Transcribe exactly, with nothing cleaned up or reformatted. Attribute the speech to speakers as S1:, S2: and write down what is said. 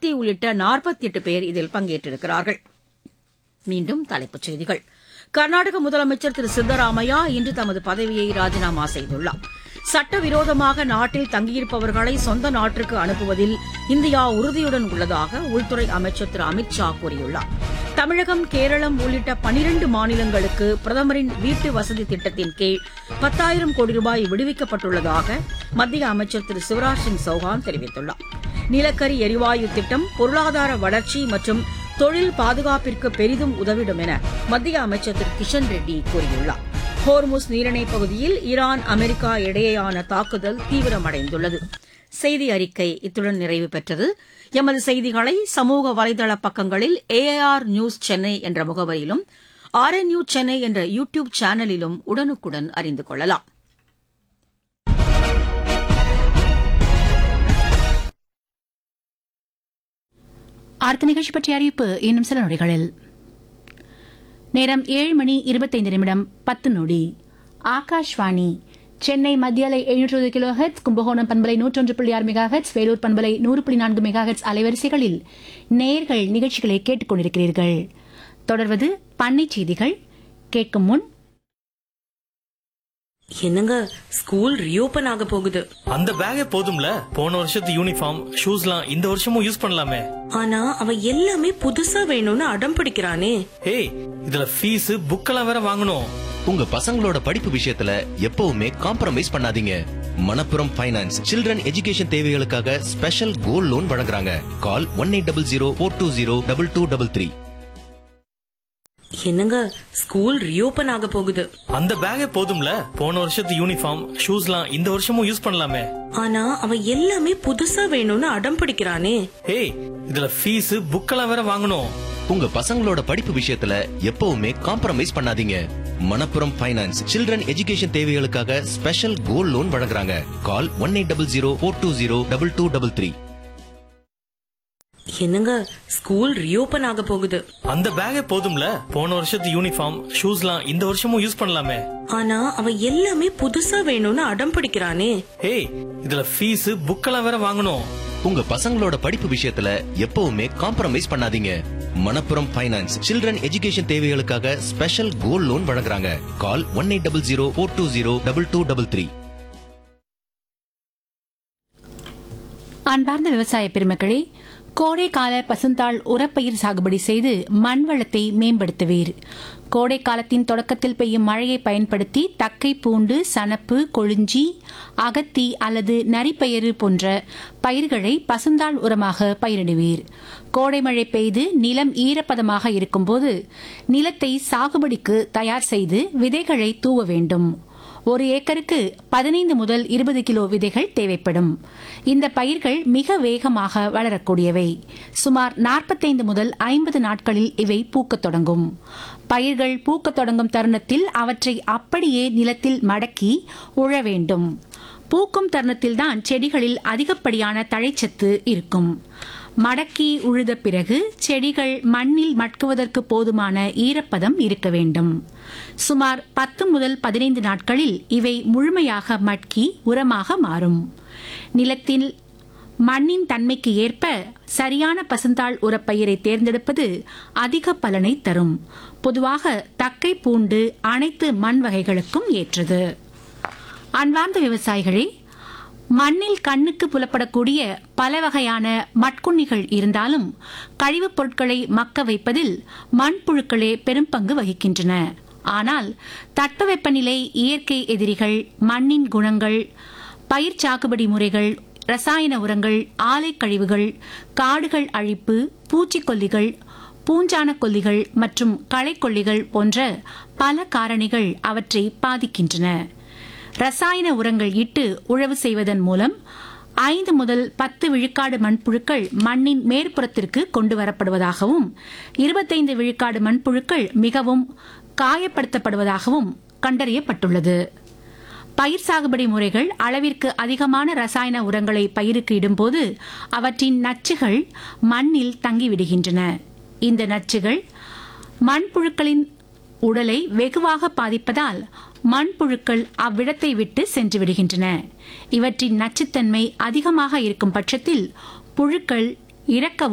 S1: சக்தி உள்ளிட்ட நாற்பத்தி எட்டு பேர் இதில் பங்கேற்றிருக்கிறார்கள். மீண்டும் தலைப்புச் செய்திகள். கர்நாடக முதலமைச்சர் திரு சித்தராமையா இன்று தமது பதவியை ராஜினாமா செய்துள்ளார். சட்டவிரோதமாக நாட்டில் தங்கியிருப்பவர்களை சொந்த நாட்டிற்கு அனுப்புவதில் இந்தியா உறுதியுடன் உள்ளதாக உள்துறை அமைச்சர் திரு அமித் ஷா கூறியுள்ளார். தமிழகம், கேரளம் உள்ளிட்ட பனிரண்டு மாநிலங்களுக்கு பிரதமரின் வீட்டு வசதி திட்டத்தின் கீழ் பத்தாயிரம் கோடி ரூபாய் விடுவிக்கப்பட்டுள்ளதாக மத்திய அமைச்சர் திரு சிவராஜ் சிங் சௌஹான் தெரிவித்துள்ளார். நிலக்கரி எரிவாயு திட்டம் பொருளாதார வளர்ச்சி மற்றும் தொழில் பாதுகாப்பிற்கு பெரிதும் உதவிடும் என மத்திய அமைச்சர் திரு கிஷன் ரெட்டி கூறியுள்ளார். ஹோர்முஸ் நீரிணைப் பகுதியில் ஈரான், அமெரிக்கா இடையேயான தாக்குதல் தீவிரமடைந்துள்ளது. செய்தி அறிக்கை இத்துடன் நிறைவு பெற்றது. எமது செய்திகளை சமூக வலைதள பக்கங்களில் ஏஆர் நியூஸ் சென்னை என்ற முகவரியிலும் ஆர்என்யூ சென்னை என்ற யூ டியூப் சேனலிலும் உடனுக்குடன் அறிந்து கொள்ளலாம்.
S2: அடுத்த நிகழ்ச்சி பற்றிய அறிவிப்பு இன்னும் சில நொடிகளில். நேரம் ஏழு மணி இருபத்தைந்து நிமிடம் பத்து நொடி. ஆகாஷ்வாணி சென்னை மத்திய அலை எழுநூற்று கிலோ ஹெட்ஸ், கும்பகோணம் பண்பலை நூற்றொன்று புள்ளி ஆறு மெகா ஹெட்ஸ், வேலூர் பண்பலை நூறு புள்ளி நான்கு மெகா ஹெட்ஸ் அலைவரிசைகளில் நேயர்கள் நிகழ்ச்சிகளை கேட்டுக் கொண்டிருக்கிறீர்கள். தொடர்வது பண்ணை செய்திகள். கேட்கும் முன்
S3: என்னங்க, ஸ்கூல் ரீஓபன் ஆக போகுது.
S4: அந்த பேக்கே போதும்ல, போன வருஷத்து யூனிஃபார்ம் ஷூஸ்லாம் இந்த வருஷமும் யூஸ் பண்ணலாமே.
S3: ஆனா அவன் எல்லாமே புதுசா வேணும்னு அடம் பிடிக்கிறானே.
S4: ஏய், இதுல ஃபீஸ் புக்கெல்லாம் வேற வாங்கணும்.
S5: உங்க பசங்களோட படிப்பு விஷயத்துல எப்பவுமே காம்ப்ரமைஸ் பண்ணாதீங்க. மணப்புரம் ஃபைனான்ஸ் சில்ட்ரன் எஜுகேஷன் தேவைகளுக்காக ஸ்பெஷல் கோல்ட் லோன் வழங்குறாங்க. கால் one eight double zero four two zero double two double three.
S3: என்னங்க, ஸ்கூல் ரீஓபன் ஆக போகுது.
S4: அந்த பேக்கே போதும்ல, போன வருஷத்து யூனிஃபார்ம் ஷூஸ்லாம் இந்த வருஷமும் யூஸ் பண்ணலாமே.
S3: ஆனா அவன் எல்லாமே புதுசா வேணும்னு அடம் பிடிக்கிறானே.
S4: ஏய், இதுல ஃபீஸ் புக்கெல்லாம் வேற வாங்கணும்.
S5: உங்க பசங்களோட படிப்பு விஷயத்துல எப்பவுமே காம்ப்ரமைஸ் பண்ணாதீங்க. மணப்புரம் ஃபைனான்ஸ் சில்ட்ரன் எஜுகேஷன் தேவைகளுக்காக ஸ்பெஷல் கோல்ட் லோன் வழங்குறாங்க. கால் one eight double zero four two zero double two double three.
S3: என்னங்க, ஸ்கூல் ரீஓபன் ஆக போகுது.
S4: அந்த பேக்கே போதும்ல, போன வருஷத்து யூனிஃபார்ம் ஷூஸ்லாம் இந்த வருஷமும் யூஸ் பண்ணலாமே.
S3: ஆனா அவன் எல்லாமே புதுசா வேணும்னு அடம் பிடிக்கிறானே.
S4: ஏய், இதுல ஃபீஸ் புக்கெல்லாம் வேற வாங்கணும்.
S5: உங்க பசங்களோட படிப்பு விஷயத்துல எப்பவுமே காம்ப்ரமைஸ் பண்ணாதீங்க. மணப்புரம் ஃபைனான்ஸ் சில்ட்ரன் எஜுகேஷன் தேவைகளுக்காக ஸ்பெஷல் கோல்ட் லோன் வழங்குறாங்க. கால் one eight double zero four two zero double two double three.
S2: அன்பார்ந்த விவசாய பெருமக்களே, கோடைக்கால பசுந்தாள் உரப்பயிர் சாகுபடி செய்து மண் வளத்தை மேம்படுத்துவீர். கோடை காலத்தின் தொடக்கத்தில் பெய்யும் மழையை பயன்படுத்தி தக்கை பூண்டு, சணப்பு, கொழுஞ்சி, அகத்தி அல்லது நரிப்பயிறு போன்ற பயிர்களை பசுந்தாள் உரமாக பயிரிடுவீர். கோடை மழை பெய்து நிலம் ஈரப்பதமாக இருக்கும்போது நிலத்தை சாகுபடிக்கு தயார் செய்து விதைகளை தூவ வேண்டும். ஒரு ஏக்கருக்கு பதினைந்து முதல் இருபது கிலோ விதைகள் தேவைப்படும். இந்த பயிர்கள் மிக வேகமாக வளரக்கூடியவை. சுமார் நாற்பத்தைந்து முதல் ஐம்பது நாட்களில் இவை பூக்கத் தொடங்கும். பயிர்கள் பூக்கத் தொடங்கும் தருணத்தில் அவற்றை அப்படியே நிலத்தில் மடக்கி உழ வேண்டும். பூக்கும் தருணத்தில்தான் செடிகளில் அதிகப்படியான தழைச்சத்து இருக்கும். மடக்கி உழுத பிறகு செடிகள் மண்ணில் மட்குவதற்கு போதுமான ஈரப்பதம் இருக்க வேண்டும். சுமார் பத்து முதல் பதினைந்து நாட்களில் இவை முழுமையாக மட்கி உரமாக மாறும். நிலத்தில் மண்ணின் தன்மைக்கு ஏற்ப சரியான பசுந்தாள் உரப்பயிரை தேர்ந்தெடுப்பது அதிக பலனை தரும். பொதுவாக தக்கை பூண்டு அனைத்து மண் வகைகளுக்கும் ஏற்றது. அன்பார்ந்த விவசாயிகளே, மண்ணில் கண்ணுக்கு புலப்படக்கூடிய பல வகையான மட்குண்ணிகள் இருந்தாலும் கழிவுப் பொருட்களை மக்க வைப்பதில் மண்புழுக்களே பெரும் பங்கு வகிக்கின்றன. ஆனால் தட்பவெப்பநிலை, இயற்கை எதிரிகள், மண்ணின் குணங்கள், பயிர் சாகுபடி முறைகள், ரசாயன உரங்கள், ஆலை கழிவுகள், காடுகள் அழிப்பு, பூச்சிக்கொல்லிகள், பூஞ்சான கொல்லிகள் மற்றும் களைக்கொல்லிகள் போன்ற பல காரணிகள் அவற்றை பாதிக்கின்றன. ரசாயன உரங்கள் இட்டு உழவு செய்வதன் மூலம் ஐந்து முதல் பத்து விழுக்காடு மண்புழுக்கள் மண்ணின் மேற்புறத்திற்கு கொண்டு வரப்படுவதாகவும் இருபத்தைந்து விழுக்காடு மண்புழுக்கள் மிகவும் காயப்படுத்தப்படுவதாகவும் கண்டறியப்பட்டுள்ளது. பயிர் சாகுபடி முறைகள் அளவிற்கு அதிகமான ரசாயன உரங்களை பயிருக்கு இடும்போது அவற்றின் நச்சுகள் மண்ணில் தங்கிவிடுகின்றன. இந்த நச்சுகள் மண்புழுக்களின் உடலை வெகுவாக பாதிப்பதால் மண்புழுக்கள் அவ்விடத்தை விட்டு சென்று விடுகின்றன. இவற்றின் நச்சுத்தன்மை அதிகமாக இருக்கும் பட்சத்தில் புழுக்கள் இறக்கவும்